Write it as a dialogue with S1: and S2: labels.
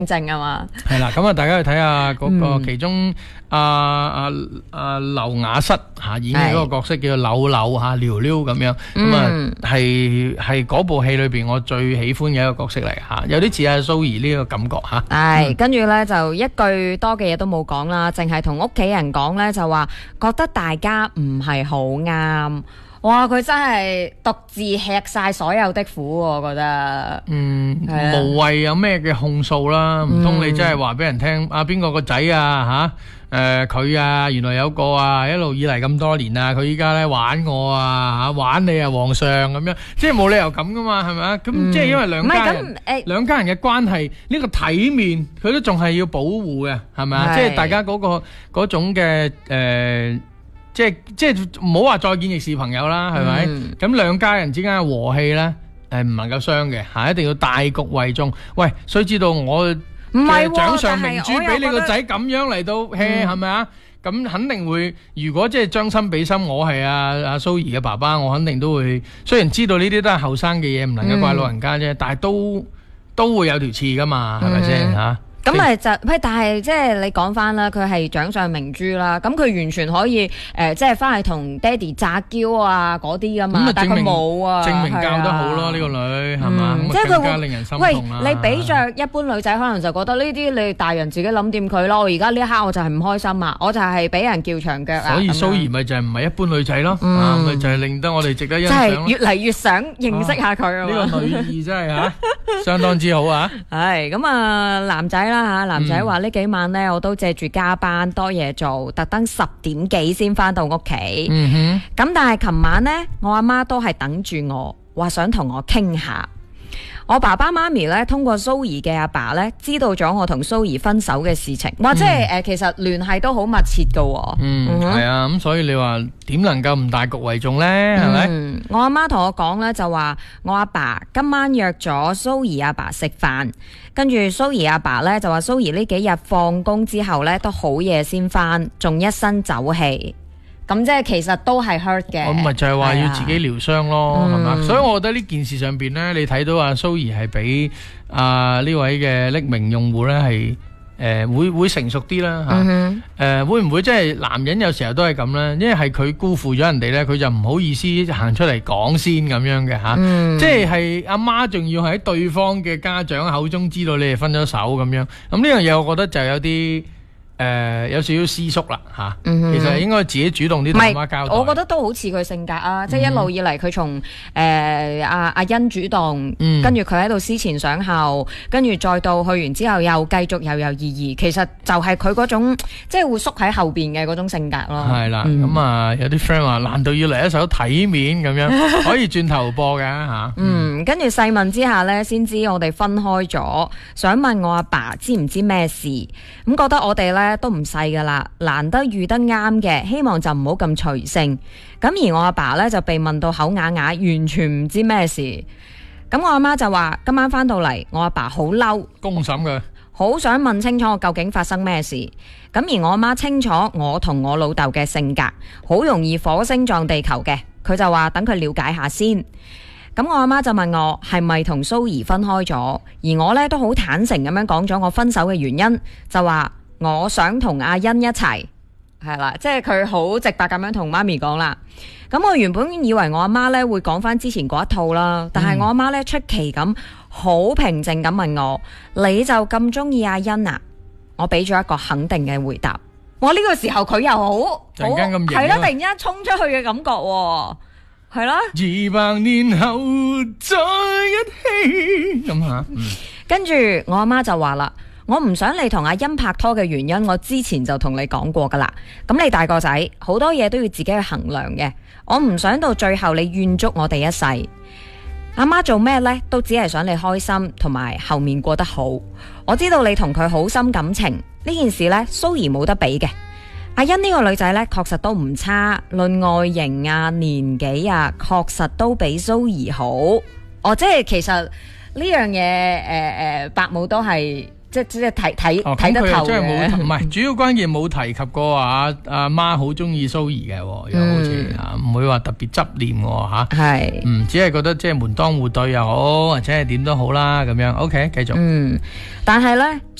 S1: 正啊嘛。
S2: 係啦，咁啊，大家去睇下嗰個其中劉雅瑟演嘅嗰個角色叫做柳柳聊聊咁樣，咁啊係嗰部戲裏邊我最喜歡嘅一個角色嚟嚇，有啲似阿蘇兒呢個感覺嚇。
S1: 係，跟住咧就一句多嘅嘢都冇講啦，淨係同屋企人講咧就話覺得大家唔係好啱。哇！佢真係獨自吃晒所有的苦，我覺得。
S2: 無謂有咩嘅控訴啦，唔通你真係話俾人聽邊個個仔啊佢啊原來有個啊一路以嚟咁多年啊，佢依家咧玩我啊玩你啊皇上咁樣，即係冇理由咁噶嘛，係咪啊？咁即係因為兩家人嘅關係呢個體面，佢都仲係要保護嘅，係咪啊？即係大家嗰種嘅即係唔好話再見亦是朋友啦，係咪？咁兩家人之間嘅和氣咧，唔能夠傷嘅，一定要大局為重。喂，須知道我嘅掌上明珠俾你個仔咁樣嚟到 hea 係咪啊？咁肯定會，如果即係將心比心，我係阿蘇兒嘅爸爸，我肯定都會。雖然知道呢啲都係後生嘅嘢，唔能夠怪老人家啫，但係都會有條刺噶嘛，係咪先嚇？
S1: 咁咪就但係即係你講翻啦，佢係掌上明珠啦，咁佢完全可以即係翻去同爹哋詐嬌啊嗰啲噶嘛，但係佢冇啊，
S2: 證明教得好咯呢個女係嘛，即係更加令人心痛啦。
S1: 喂，你俾着一般女仔可能就覺得呢啲你大人自己諗掂佢咯，我而家呢一刻我就係唔開心啊，我就係俾人叫長腳啊。
S2: 所以蘇兒咪就係唔係一般女仔咯，咪就係令得我哋值得欣賞。
S1: 即係越嚟越想認識下佢。
S2: 呢個女兒真係相當之好啊！
S1: 係咁啊，男仔啦吓，男仔話呢幾晚呢，我都借住加班多嘢做，特登10點幾先翻到屋企。咁但係琴晚呢，我阿媽都係等住我，話想同我傾下。我爸爸媽咪咧通過蘇兒嘅阿爸咧知道咗我同蘇兒分手嘅事情，哇！即係其實聯繫都好密切噶。
S2: 係啊，咁所以你話點能夠唔大局為重呢？係咪？
S1: 我阿媽同我講咧就話，我阿爸今晚約咗蘇兒阿爸食飯，跟住蘇兒阿爸咧就話蘇兒呢幾日放工之後咧都好夜先翻，仲一身酒氣。咁即係其實都係 hurt 嘅，
S2: 咁咪就係話要自己療傷咯，係嘛？所以我覺得呢件事上邊咧，你睇到阿蘇兒係比呢位嘅匿名用戶咧係會成熟啲啦嚇。會唔會即係男人有時候都係咁咧？因為係佢辜負咗人哋咧，佢就唔好意思行出嚟講先咁樣嘅嚇。即係阿媽仲要喺對方嘅家長口中知道你哋分咗手咁樣。咁呢樣嘢我覺得就有啲。有少少私縮啦嚇，其實應該自己主動啲同阿媽交代。
S1: 我覺得都好似佢性格啊，即係一路以嚟佢從阿欣主動，跟住佢喺度思前想後，跟住再到去完之後又繼續猶猶豫豫，其實就係佢嗰種即係會縮喺後邊嘅嗰種性格咯。
S2: 係啦，咁啊有啲 friend 話難道要嚟一首體面咁樣，可以轉頭播㗎嚇。跟住
S1: 細問之下呢，先知我哋分開咗，想問我阿爸知唔知咩事？咁覺得我哋呢都唔細噶啦，難得遇得啱嘅，希望就唔好咁隨性。咁而我阿爸呢，就被問到口啞啞，完全唔知咩事。咁我阿媽就話今晚翻到嚟，我阿爸好嬲，
S2: 公審佢，
S1: 好想問清楚我究竟發生咩事。咁而我阿媽清楚我同我老豆嘅性格，好容易火星撞地球嘅，佢就話等佢了解下先。咁我阿媽就問我係咪同蘇兒分開咗，而我呢都好坦誠咁樣講咗我分手嘅原因，就話我想同阿欣一齊，係啦，即係佢好直白咁樣同媽咪講啦。咁我原本以為我阿媽呢會講翻之前嗰一套啦，但係我阿媽呢出奇咁好平靜咁問我，你就咁中意阿欣啊？我俾咗一個肯定嘅回答。我呢個時候佢又好
S2: 突然間咁型，
S1: 係啦，突然間衝出去嘅感覺，係啦。
S2: 200年後在一起咁吓，
S1: 跟住我阿媽就話啦，我唔想你同阿欣拍拖嘅原因，我之前就同你講過噶啦。咁你大個仔，好多嘢都要自己去衡量嘅。我唔想到最後你怨足我哋一世。阿媽做咩呢？都只係想你開心，同埋後面過得好。我知道你同佢好深感情，呢件事呢，蘇兒冇得比嘅。阿欣呢個女仔呢，確實都唔差，論外形啊、年紀啊，確實都比蘇兒好。即係其實呢樣嘢，伯母都係即係睇
S2: 哦，
S1: 睇得透
S2: 咁佢又真係冇，唔
S1: 嘅。
S2: 係主要關鍵冇提及過話阿媽好中意蘇怡嘅，又好似唔會話特別執念吓，
S1: 係
S2: 只係覺得即係門當戶對又好，或者係點都好啦咁樣。OK，繼續。
S1: 但係咧。